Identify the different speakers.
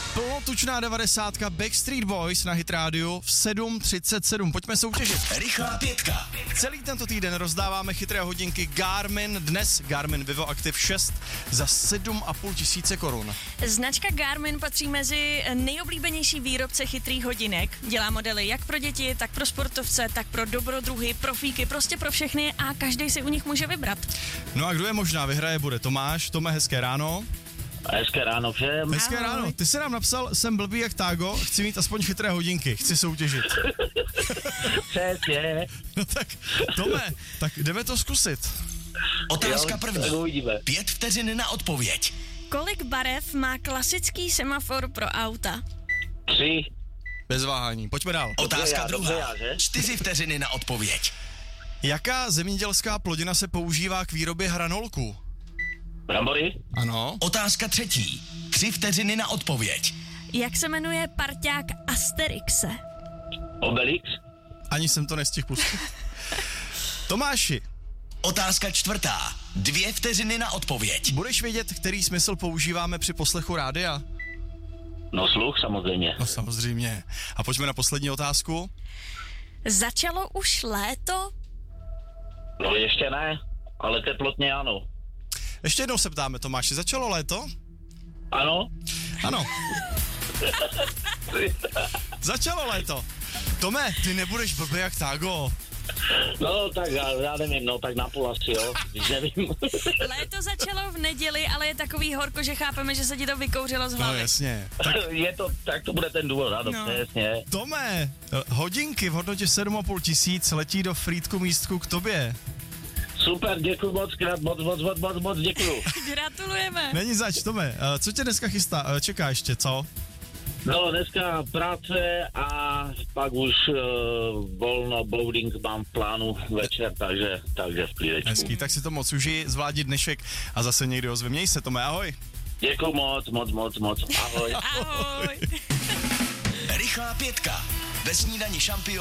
Speaker 1: Plnotučná 90. Backstreet Boys na Hit Radio v 7:37. Pojďme soutěžit.
Speaker 2: Rychlá pětka.
Speaker 1: Celý tento týden rozdáváme chytré hodinky Garmin. Dnes Garmin Vivo Active 6 za 7,5 tisíce korun.
Speaker 3: Značka Garmin patří mezi nejoblíbenější výrobce chytrých hodinek. Dělá modely jak pro děti, tak pro sportovce, tak pro dobrodruhy, profíky, prostě pro všechny a každý si u nich může vybrat.
Speaker 1: No a kdo je možná vyhraje, bude Tomáš. Tome, hezké ráno.
Speaker 4: Hezké ráno všem.
Speaker 1: Hezké ráno. Ty jsi nám napsal, jsem blbý jak Tágo, chci mít aspoň chytré hodinky, chci soutěžit.
Speaker 4: Přesně.
Speaker 1: No tak, Tome, tak jdeme to zkusit.
Speaker 2: Otázka
Speaker 4: Tak
Speaker 2: první.
Speaker 4: uvidíme.
Speaker 2: 5 vteřin na odpověď.
Speaker 3: Kolik barev má klasický semafor pro auta?
Speaker 4: 3.
Speaker 1: Bez váhání, pojďme dál.
Speaker 2: Otázka
Speaker 4: dobře
Speaker 2: druhá.
Speaker 4: já, že?
Speaker 2: 4 vteřiny na odpověď.
Speaker 1: Jaká zemědělská plodina se používá k výrobě hranolků?
Speaker 4: Brambory?
Speaker 1: Ano.
Speaker 2: Otázka třetí. 3 vteřiny na odpověď.
Speaker 3: Jak se jmenuje parťák Asterixe?
Speaker 4: Obelix?
Speaker 1: Ani jsem to nestihl pustit. Tomáši,
Speaker 2: Otázka čtvrtá. 2 vteřiny na odpověď.
Speaker 1: budeš vědět, který smysl používáme při poslechu rádia?
Speaker 4: No sluch samozřejmě.
Speaker 1: No samozřejmě. A pojďme na poslední otázku.
Speaker 3: Začalo už léto?
Speaker 4: No ještě ne, ale teplotně ano.
Speaker 1: Ještě jednou se ptáme, Tomáši, začalo léto?
Speaker 4: Ano?
Speaker 1: Ano. Začalo léto. Tome, ty nebudeš blbý jak Tágo.
Speaker 4: No tak já nevím, no tak napůl asi jo, když nevím.
Speaker 3: Léto začalo v neděli, ale je takový horko, že chápeme, že se ti to vykouřilo z
Speaker 1: No
Speaker 3: hlavy.
Speaker 1: jasně. Tak
Speaker 4: Tak to bude ten důvod, ano,
Speaker 3: No.
Speaker 4: přesně.
Speaker 1: Tome, hodinky v hodnotě 7,5 tisíc letí do Frýdku místku k tobě.
Speaker 4: Super, děkuji moc krát, moc děkuju.
Speaker 3: Gratulujeme.
Speaker 1: Není zač, Tome, co tě dneska chystá? Čeká ještě, co?
Speaker 4: No dneska práce a pak už volno, bowling mám v plánu večer, takže v klídečku.
Speaker 1: Hezký, tak si to moc užij, zvládni dnešek a zase někdy ozve. Měj se, Tome, ahoj.
Speaker 4: Děkuji moc, ahoj.
Speaker 3: Ahoj.
Speaker 2: Rychlá pětka. Ve snídani šampion.